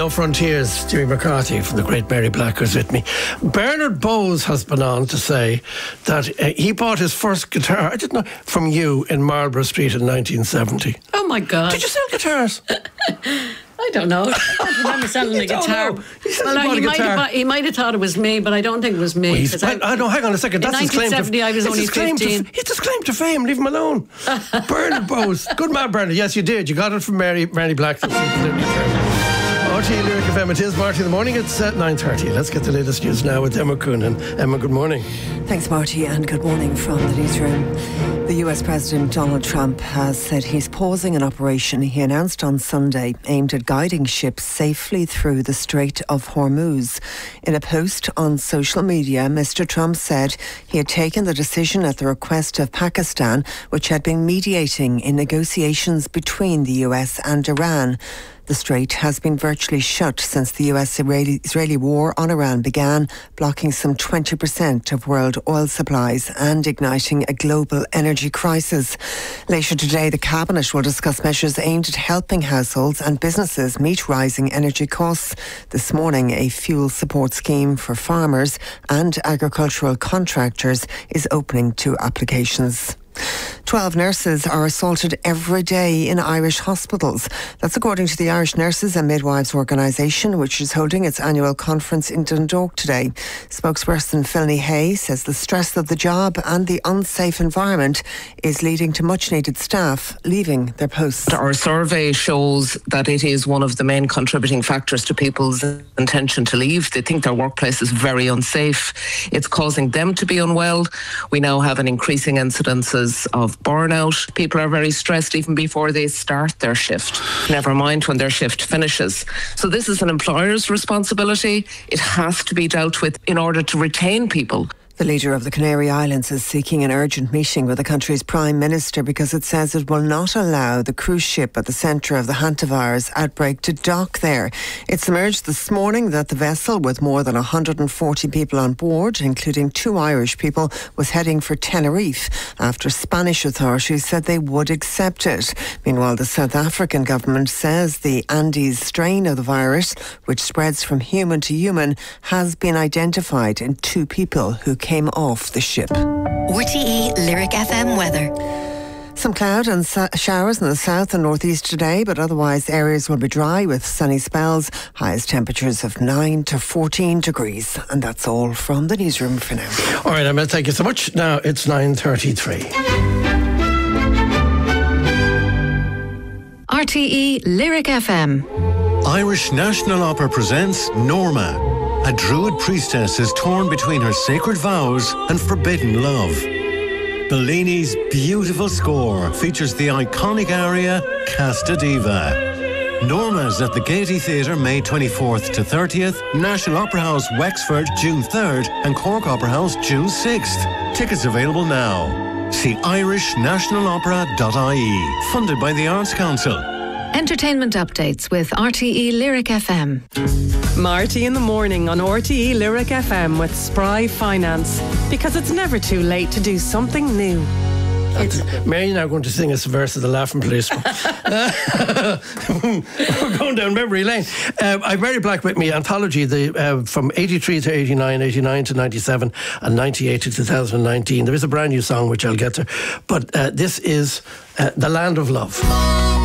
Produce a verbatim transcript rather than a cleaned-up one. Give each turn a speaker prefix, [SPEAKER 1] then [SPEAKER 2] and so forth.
[SPEAKER 1] No Frontiers, Stewie McCarthy from the Great Mary Blackers with me. Bernard Bowes has been on to say that uh, he bought his first guitar, I didn't know, from you in Marlborough Street in nineteen seventy.
[SPEAKER 2] Oh my God.
[SPEAKER 1] Did you sell guitars?
[SPEAKER 2] I don't know. I don't remember selling a guitar.
[SPEAKER 1] Know. He,
[SPEAKER 2] well,
[SPEAKER 1] he,
[SPEAKER 2] he, might
[SPEAKER 1] guitar.
[SPEAKER 2] Have, he might have thought it was me, but I don't think it was me.
[SPEAKER 1] Well, he's, I, I don't, hang on a second. That's
[SPEAKER 2] in
[SPEAKER 1] his claim to
[SPEAKER 2] nineteen seventy, I was only fifteen.
[SPEAKER 1] To, it's his claim to fame. Leave him alone. Bernard Bowes. Good man, Bernard. Yes, you did. You got it from Mary, Mary Blackford. R T E Lyric F M. It is Marty in the morning. It's at nine thirty. Let's get the latest news now with Emma Coonan. Emma, good morning.
[SPEAKER 3] Thanks, Marty, and good morning from the newsroom. The U S President Donald Trump has said he's pausing an operation he announced on Sunday aimed at guiding ships safely through the Strait of Hormuz. In a post on social media, Mister Trump said he had taken the decision at the request of Pakistan, which had been mediating in negotiations between the U S and Iran. The strait has been virtually shut since the U S-Israeli war on Iran began, blocking some twenty percent of world oil supplies and igniting a global energy crisis. Later today, the Cabinet will discuss measures aimed at helping households and businesses meet rising energy costs. This morning, a fuel support scheme for farmers and agricultural contractors is opening to applications. Twelve nurses are assaulted every day in Irish hospitals. That's according to the Irish Nurses and Midwives Organisation, which is holding its annual conference in Dundalk today. Spokesperson Philny Hay says the stress of the job and the unsafe environment is leading to much-needed staff leaving their posts.
[SPEAKER 4] Our survey shows that it is one of the main contributing factors to people's intention to leave. They think their workplace is very unsafe. It's causing them to be unwell. We now have an increasing incidences of burnout. People are very stressed even before they start their shift, never mind when their shift finishes. So this is an employer's responsibility. It has to be dealt with in order to retain people.
[SPEAKER 3] The leader of the Canary Islands is seeking an urgent meeting with the country's Prime Minister because it says it will not allow the cruise ship at the centre of the hantavirus outbreak to dock there. It's emerged this morning that the vessel, with more than one hundred forty people on board, including two Irish people, was heading for Tenerife after Spanish authorities said they would accept it. Meanwhile, the South African government says the Andes strain of the virus, which spreads from human to human, has been identified in two people who came off the ship.
[SPEAKER 5] R T E Lyric F M weather.
[SPEAKER 3] Some cloud and sa- showers in the south and northeast today, but otherwise areas will be dry with sunny spells. Highest temperatures of nine to fourteen degrees. And that's all from the newsroom for now.
[SPEAKER 1] All right, Emma, thank you so much. Now it's nine thirty-three.
[SPEAKER 5] R T E Lyric F M.
[SPEAKER 6] Irish National Opera presents Norma. A druid priestess is torn between her sacred vows and forbidden love. Bellini's beautiful score features the iconic aria Casta Diva. Norma's at the Gaiety Theatre May twenty-fourth to thirtieth, National Opera House Wexford June third and Cork Opera House June sixth. Tickets available now. See irish national opera dot I E, funded by the Arts Council.
[SPEAKER 5] Entertainment updates with R T E Lyric F M.
[SPEAKER 7] Marty in the morning on R T E Lyric F M with Spry Finance. Because it's never too late to do something new.
[SPEAKER 1] Mary now going to sing us a verse of the Laughing Policeman. We're going down memory lane. Uh, I've Mary Black with me. Anthology the, uh, from eighty-three to eighty-nine, eighty-nine to ninety-seven, and ninety-eight to two thousand nineteen. There is a brand new song which I'll get to. But uh, this is uh, The Land of Love.